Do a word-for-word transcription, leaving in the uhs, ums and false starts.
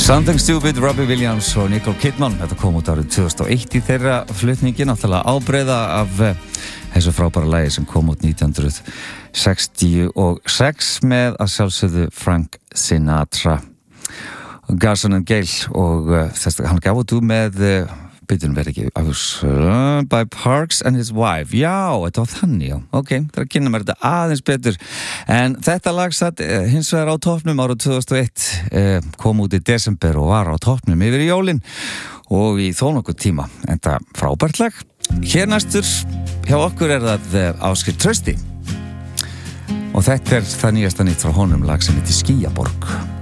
Something Stupid, Robbie Williams og Nicole Kidman. Þetta kom út árið tvö þúsund og eitt í þeirra flutningi, náttúrulega ábreiða af uh, þessu frábæra lagi sem kom út nítján hundruð sextíu og sex með að sjálfsögðu Frank Sinatra. Garson and Gale og uh, þess að hann gaf út með uh, byrjun verið ekki I was uh, by Parks and his wife. Já, þetta var þannig, já. Ok, það er að kynna mér þetta aðeins betur. En þetta lag satt uh, hins vegar á toppnum árið tvö þúsund og eitt, uh, kom út í desember og var á toppnum yfir í jólin og í þó nokkuð tíma. Þetta frábært lag. Hér næstur hjá okkur er það uh, Ásgeir Trausti og þetta er það nýjasta nýtt frá honum, lag sem heitir Skýjaborg.